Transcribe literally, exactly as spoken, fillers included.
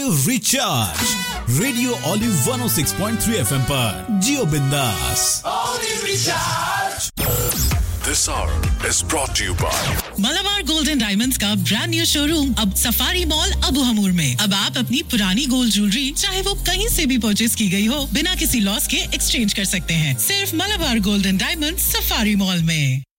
Recharge radio ओली one ओ six point three F M पर जियो बिंदास। This hour is brought to you by Malabar Gold and Diamonds का brand new showroom अब safari mall Abu हमूर में। अब आप अपनी पुरानी गोल्ड ज्वेलरी चाहे वो कहीं से भी परचेज की गई हो बिना किसी लॉस के एक्सचेंज कर सकते हैं, सिर्फ Malabar gold and diamonds safari mall में।